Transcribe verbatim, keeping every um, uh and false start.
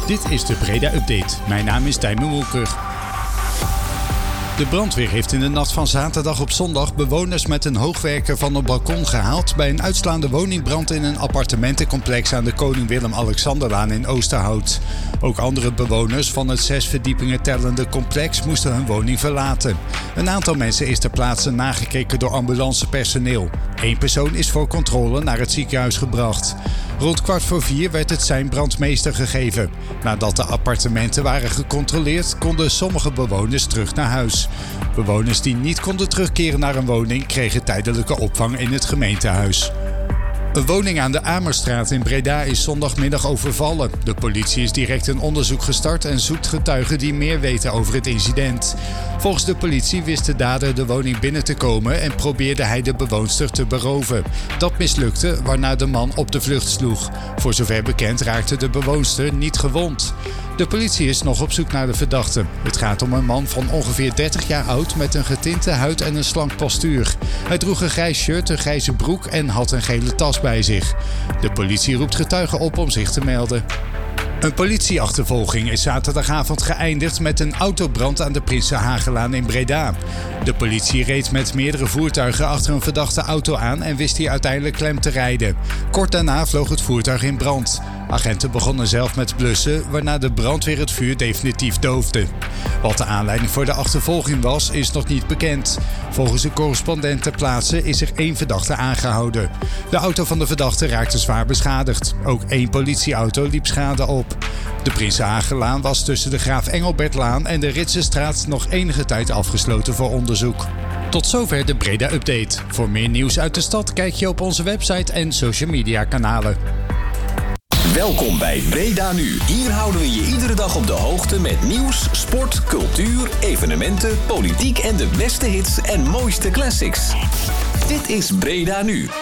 Dit is de Breda Update. Mijn naam is Tijmen Wolker. De brandweer heeft in de nacht van zaterdag op zondag bewoners met een hoogwerker van een balkon gehaald bij een uitslaande woningbrand in een appartementencomplex aan de Koning Willem-Alexanderlaan in Oosterhout. Ook andere bewoners van het zes verdiepingen tellende complex moesten hun woning verlaten. Een aantal mensen is ter plaatse nagekeken door ambulancepersoneel. Eén persoon is voor controle naar het ziekenhuis gebracht. Rond kwart voor vier werd het sein brandmeester gegeven. Nadat de appartementen waren gecontroleerd, konden sommige bewoners terug naar huis. Bewoners die niet konden terugkeren naar een woning kregen tijdelijke opvang in het gemeentehuis. Een woning aan de Amerstraat in Breda is zondagmiddag overvallen. De politie is direct een onderzoek gestart en zoekt getuigen die meer weten over het incident. Volgens de politie wist de dader de woning binnen te komen en probeerde hij de bewoonster te beroven. Dat mislukte, waarna de man op de vlucht sloeg. Voor zover bekend raakte de bewoonster niet gewond. De politie is nog op zoek naar de verdachte. Het gaat om een man van ongeveer dertig jaar oud met een getinte huid en een slank postuur. Hij droeg een grijs shirt, een grijze broek en had een gele tas bij zich. De politie roept getuigen op om zich te melden. Een politieachtervolging is zaterdagavond geëindigd met een autobrand aan de Prinsenhagelaan in Breda. De politie reed met meerdere voertuigen achter een verdachte auto aan en wist die uiteindelijk klem te rijden. Kort daarna vloog het voertuig in brand. Agenten begonnen zelf met blussen, waarna de brandweer het vuur definitief doofde. Wat de aanleiding voor de achtervolging was, is nog niet bekend. Volgens een correspondent ter plaatse is er één verdachte aangehouden. De auto van de verdachte raakte zwaar beschadigd. Ook één politieauto liep schade op. De Prinsenhagelaan was tussen de Graaf Engelbertlaan en de Ritsenstraat nog enige tijd afgesloten voor onderzoek. Tot zover de Breda Update. Voor meer nieuws uit de stad kijk je op onze website en social media kanalen. Welkom bij Breda Nu. Hier houden we je iedere dag op de hoogte met nieuws, sport, cultuur, evenementen, politiek en de beste hits en mooiste classics. Dit is Breda Nu.